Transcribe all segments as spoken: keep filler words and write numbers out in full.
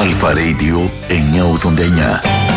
Αλφα Radio εννιακόσια ογδόντα εννιά.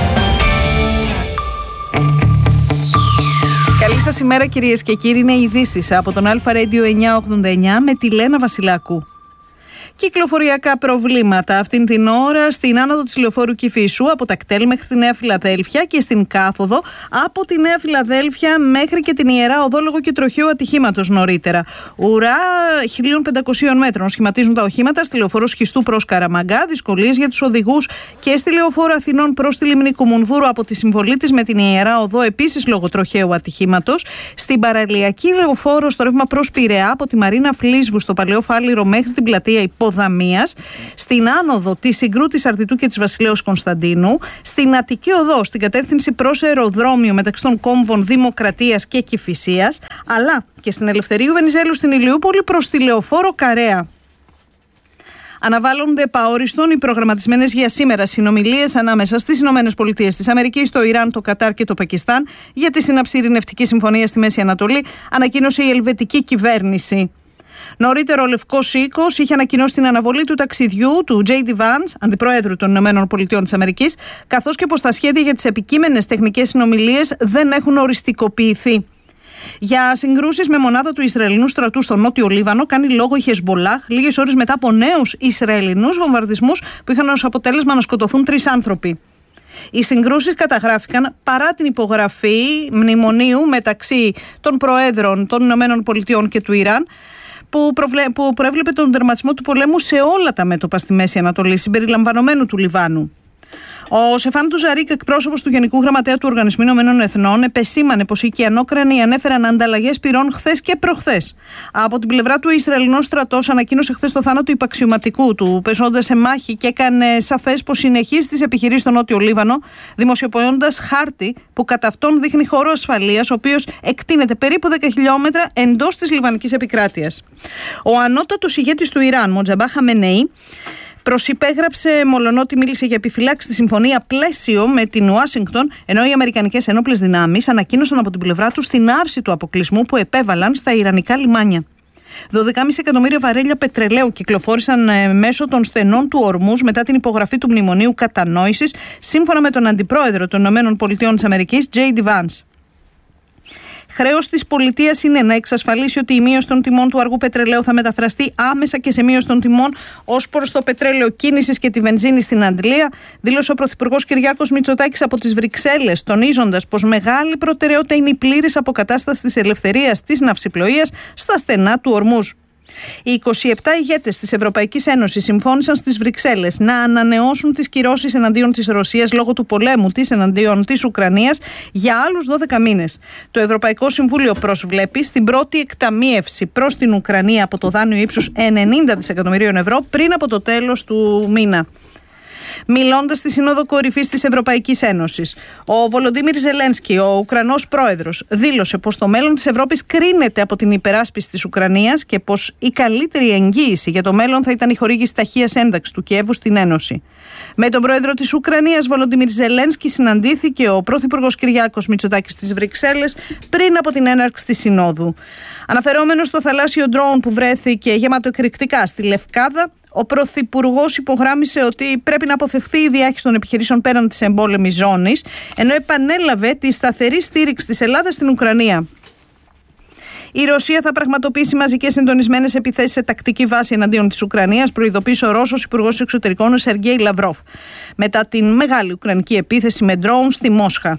Καλή σας ημέρα κυρίες και κύριοι, είναι οι ειδήσεις από τον Αλφα Radio εννιακόσια ογδόντα εννιά με τη Λένα Βασιλάκου. Κυκλοφοριακά προβλήματα αυτήν την ώρα στην άνοδο της λεωφόρου Κηφισού από τα κτέλ μέχρι τη Νέα Φιλαδέλφια και στην κάθοδο από τη Νέα Φιλαδέλφια μέχρι και την Ιερά Οδό λόγω και τροχαίου ατυχήματος νωρίτερα. Ουρά χίλια πεντακόσια μέτρων σχηματίζουν τα οχήματα στη λεωφόρο Σχιστού προς Καραμαγκά, δυσκολίες για τους οδηγούς και στη λεωφόρο Αθηνών προς τη λίμνη Κουμουνδούρου από τη συμβολή της με την Ιερά Οδό επίσης λόγω τροχαίου ατυχήματος. Στην παραλιακή λεωφόρο στο ρεύμα προς Πειραιά από τη Μαρίνα Φλίσβου στο Παλαιό Φάληρο μέχρι την πλατεία Υποδαμίας, στην άνοδο της Συγκρούτης Αρτιτού και της Βασιλέως Κωνσταντίνου, στην Αττική Οδό στην κατεύθυνση προς αεροδρόμιο μεταξύ των κόμβων Δημοκρατίας και Κηφισίας, αλλά και στην Ελευθερίου Βενιζέλου στην Ηλιούπολη προς τη λεωφόρο Καρέα. Αναβάλλονται επαόριστον οι προγραμματισμένες για σήμερα συνομιλίες ανάμεσα στις Ηνωμένες Πολιτείες της Αμερικής, το Ιράν, το Κατάρ και το Πακιστάν για τη σύναψη ειρηνευτική συμφωνία στη Μέση Ανατολή, ανακοίνωσε η ελβετική κυβέρνηση. Νωρίτερα, ο Λευκός Οίκος είχε ανακοινώσει την αναβολή του ταξιδιού του τζέι ντι Vance, αντιπροέδρου των Ηνωμένων Πολιτειών της Αμερικής, καθώς και πως τα σχέδια για τις επικείμενες τεχνικές συνομιλίες δεν έχουν οριστικοποιηθεί. Για συγκρούσεις με μονάδα του Ισραηλινού στρατού στο Νότιο Λίβανο κάνει λόγο η Χεσμπολάχ λίγες ώρες μετά από νέους Ισραηλινούς βομβαρδισμούς που είχαν ως αποτέλεσμα να σκοτωθούν τρεις άνθρωποι. Οι συγκρούσεις καταγράφηκαν παρά την υπογραφή μνημονίου μεταξύ των προέδρων των Ηνωμένων Πολιτειών και του Ιράν, που, προβλέ... που προέβλεπε τον τερματισμό του πολέμου σε όλα τα μέτωπα στη Μέση Ανατολή, συμπεριλαμβανομένου του Λιβάνου. Ο Σεφάν Τουζαρίκ, εκπρόσωπος του Γενικού Γραμματέα του Οργανισμού Ηνωμένων Εθνών, επεσήμανε πως οι οικιανόκρανοι ανέφεραν ανταλλαγές πυρών χθες και προχθές. Από την πλευρά του, ο Ισραηλινός στρατός ανακοίνωσε χθες το θάνατο υπαξιωματικού του, πεσόντας σε μάχη και έκανε σαφές πως συνεχίζει τις επιχειρήσεις στο Νότιο Λίβανο, δημοσιοποιώντας χάρτη που κατά αυτόν δείχνει χώρο ασφαλείας, ο οποίος εκτείνεται περίπου δέκα χιλιόμετρα εντός της λιβανικής επικράτειας. Ο ανώτατος ηγέτης του Ιράν, Μοτζαμπά Χαμενεή, προσυπέγραψε, μολονότι μίλησε για επιφυλάξει, τη συμφωνία πλαίσιο με την Ουάσιγκτον, ενώ οι αμερικανικές ενόπλες δυνάμεις ανακοίνωσαν από την πλευρά τους την άρση του αποκλεισμού που επέβαλαν στα ιρανικά λιμάνια. δώδεκα κόμμα πέντε εκατομμύρια βαρέλια πετρελαίου κυκλοφόρησαν ε, μέσω των στενών του Ορμούζ μετά την υπογραφή του Μνημονίου Κατανόησης, σύμφωνα με τον Αντιπρόεδρο των ΗΠΑ, τζέι ντι Vance. Χρέος της πολιτείας είναι να εξασφαλίσει ότι η μείωση των τιμών του αργού πετρελαίου θα μεταφραστεί άμεσα και σε μείωση των τιμών ως προς το πετρέλαιο κίνησης και τη βενζίνη στην Αντλία, δήλωσε ο Πρωθυπουργός Κυριάκος Μητσοτάκης από τις Βρυξέλλες, τονίζοντας πως μεγάλη προτεραιότητα είναι η πλήρης αποκατάσταση της ελευθερίας της ναυσιπλοείας στα στενά του Ορμούζ. Οι είκοσι επτά ηγέτες της Ευρωπαϊκής Ένωσης συμφώνησαν στις Βρυξέλλες να ανανεώσουν τις κυρώσεις εναντίον της Ρωσίας λόγω του πολέμου της εναντίον της Ουκρανίας για άλλους δώδεκα μήνες. Το Ευρωπαϊκό Συμβούλιο προσβλέπει στην πρώτη εκταμίευση προς την Ουκρανία από το δάνειο ύψους ενενήντα δισεκατομμυρίων ευρώ πριν από το τέλος του μήνα. Μιλώντας στη Σύνοδο Κορυφής της Ευρωπαϊκής Ένωσης, ο Βολοντίμιρ Ζελένσκι, ο Ουκρανός πρόεδρος, δήλωσε πως το μέλλον της Ευρώπης κρίνεται από την υπεράσπιση της Ουκρανίας και πως η καλύτερη εγγύηση για το μέλλον θα ήταν η χορήγηση ταχείας ένταξης του Κιέβου στην Ένωση. Με τον πρόεδρο της Ουκρανίας, Βολοντίμιρ Ζελένσκι, συναντήθηκε ο πρωθυπουργός Κυριάκος Μητσοτάκης στις Βρυξέλλες πριν από την έναρξη της Συνόδου. Αναφερόμενος στο θαλάσσιο ντρόουν που βρέθηκε γεμάτο εκρηκτικά στη Λευκάδα, ο Πρωθυπουργός υπογράμμισε ότι πρέπει να αποφευχθεί η διάχυση των επιχειρήσεων πέραν της εμπόλεμης ζώνης, ενώ επανέλαβε τη σταθερή στήριξη της Ελλάδας στην Ουκρανία. Η Ρωσία θα πραγματοποιήσει μαζικές συντονισμένες επιθέσεις σε τακτική βάση εναντίον της Ουκρανίας, προειδοποίησε ο Ρώσος Υπουργός Εξωτερικών, ο Σεργέη Λαυρόφ, μετά την μεγάλη ουκρανική επίθεση με ντρόουν στη Μόσχα.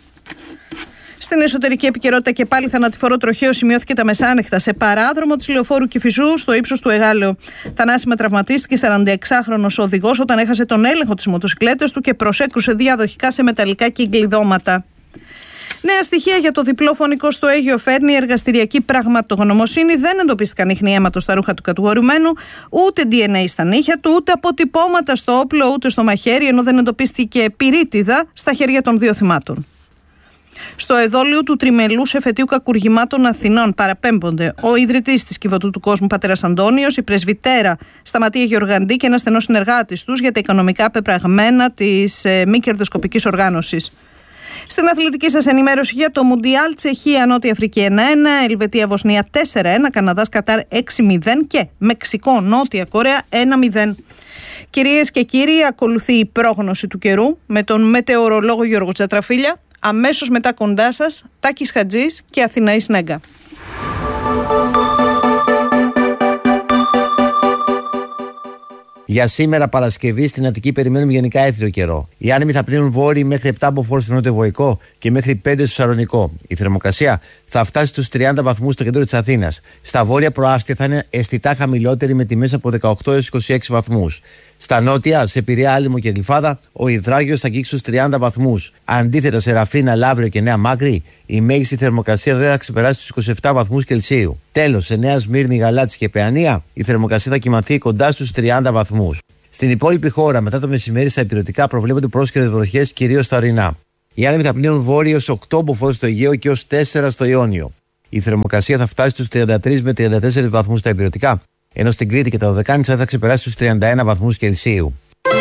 Στην εσωτερική επικαιρότητα και πάλι θανατηφόρο τροχαίο σημειώθηκε τα μεσάνυχτα σε παράδρομο της λεωφόρου Κηφισού στο ύψος του Εγάλεω. Θανάσιμα τραυματίστηκε σαρανταεξάχρονος οδηγός όταν έχασε τον έλεγχο της μοτοσικλέτας του και προσέκρουσε διαδοχικά σε μεταλλικά κυκλειδώματα. Νέα στοιχεία για το διπλό φωνικό στο Αίγυο φέρνει η εργαστηριακή πραγματογνωμοσύνη. Δεν εντοπίστηκαν ίχνη αίματος στα ρούχα του κατηγορουμένου, ούτε ντι εν έι στα νύχια του, ούτε αποτυπώματα στο όπλο, ούτε στο μαχαίρι, ενώ δεν εντοπίστηκε πυρίτιδα στα χέρια των δύο θυμάτων. Στο εδόλιο του τριμελούς εφετείου κακουργημάτων Αθηνών παραπέμπονται ο ιδρυτής της Κιβωτού του Κόσμου, πατέρας Αντώνιος, η πρεσβυτέρα Σταματία Γεωργαντή και ένας στενός συνεργάτης τους για τα οικονομικά πεπραγμένα της ε, μη κερδοσκοπικής οργάνωσης. Στην αθλητική σας ενημέρωση για το Μουντιάλ, Τσεχία, Νότια Αφρική ένα ένα, Ελβετία, Βοσνία τέσσερα ένα, Καναδάς, Κατάρ έξι μηδέν και Μεξικό, Νότια Κορέα ένα μηδέν. Κυρίες και κύριοι, ακολουθεί η πρόγνωση του καιρού με τον μετεωρολόγο Γιώργο Τσατραφίλια. Αμέσως μετά κοντά σας, Τάκης Χατζής και Αθηναής Νέγκα. Για σήμερα Παρασκευή στην Αττική περιμένουμε γενικά έθριο καιρό. Οι άνεμοι θα πλύνουν βόρειοι μέχρι επτά μποφόρ στο νότιο-βορεικό και μέχρι πέντε στο Σαλονικό. Η θερμοκρασία θα φτάσει στους τριάντα βαθμούς στο κέντρο της Αθήνας. Στα βόρεια προάστια θα είναι αισθητά χαμηλότερη με τιμές από δεκαοκτώ έως είκοσι έξι βαθμούς. Στα νότια, σε Πειραιά, Άλυμο και Γλυφάδα, ο υδράγιος θα αγγίξει στους τριάντα βαθμούς. Αντίθετα, σε Ραφίνα, Λαύριο και Νέα Μάκρη, η μέγιστη θερμοκρασία δεν θα ξεπεράσει τους είκοσι επτά βαθμούς Κελσίου. Τέλος, σε Νέα Σμύρνη, Γαλάτσι και Παιανία, η θερμοκρασία θα κυμανθεί κοντά στους τριάντα βαθμούς. Στην υπόλοιπη χώρα, μετά το μεσημέρι, στα ηπειρωτικά προβλέπονται πρόσκαιρες βροχές, κυρίως στα ορεινά. Οι άνεμοι θα πλύνουν βόρειο ως οκτώ μποφόρ στο Αιγαίο και ως τέσσερα στο Ιόνιο. Η θερμοκρασία θα φτάσει στους τριάντα τρεις με τριάντα τέσσερις βαθμούς στα ηπειρωτικά, ενώ στην Κρήτη και τα Δωδεκάνησα θα ξεπεράσει τους τριάντα ένα βαθμούς Κελσίου.